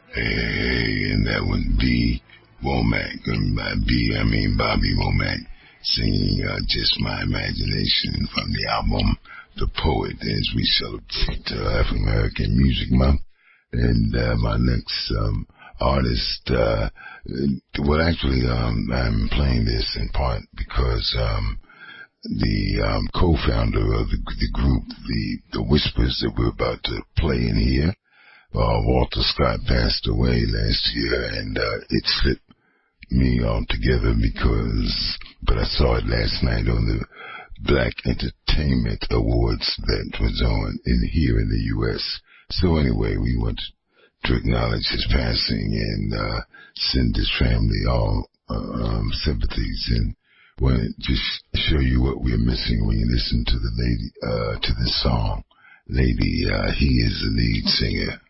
Hey, and that was B. Womack. And by B, I mean Bobby Womack singing Just My Imagination from the album The Poet as we celebrate African American Music Month. And my next artist, well, actually, I'm playing this in part because the co-founder of the group, the Whispers that we're about to play in here, Walter Scott passed away last year, and it slipped me altogether but I saw it last night on the Black Entertainment Awards that was on here in the U.S. So anyway, we want to acknowledge his passing and send his family all sympathies, and want to just show you what we're missing when you listen to the lady, to this song. Lady, he is the lead singer.